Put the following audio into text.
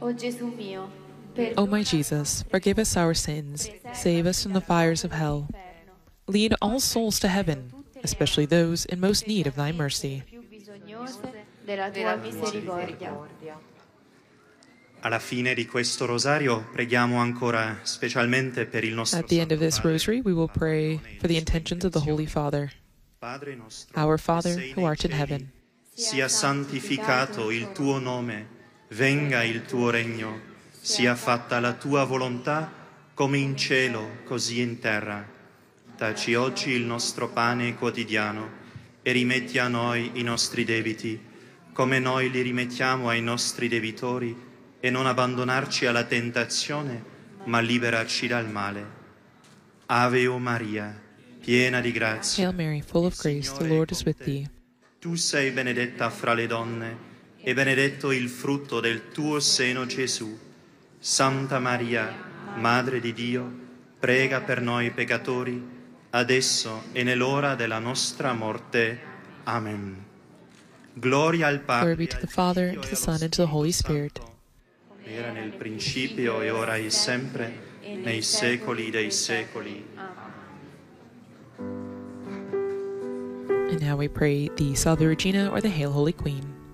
O Gesù mio, O my Jesus, forgive us our sins, save us from the fires of hell. Lead all souls to heaven, especially those in most need of thy mercy. più bisognose della tua misericordia. Alla fine di questo rosario preghiamo ancora specialmente per il nostro At the end of Santo this Padre, rosary, we will pray for the intentions of the Holy Father. Padre nostro, Our che Father, sei who nei art in cieli, heaven, sia santificato il tuo nome, venga il tuo regno, sia fatta la tua volontà, come in cielo, così in terra. Dacci oggi il nostro pane quotidiano e rimetti a noi i nostri debiti, come noi li rimettiamo ai nostri debitori, e non abbandonarci alla tentazione, ma liberaci dal male. Ave o Maria, piena di grazia. Hail Mary, full of grace, the Lord is with thee. Tu sei benedetta fra le donne, e benedetto il frutto del tuo seno, Gesù. Santa Maria, Madre di Dio, prega per noi peccatori, adesso e nell'ora della nostra morte. Amen. Gloria al Padre, Glory be to the Father, and to the Son, and to the Holy Spirit. era nel principio e ora e sempre, nei secoli dei secoli. And now we pray the Salve Regina, or the Hail Holy Queen.